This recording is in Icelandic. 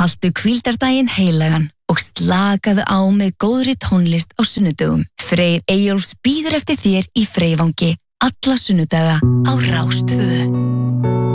Haltu hvíldardaginn heilagan og slakaðu á með góðri tónlist á sunnudögum. Freyr Eyjólfs bíður eftir þér í Freyvangi alla sunnudaga á Rás 2.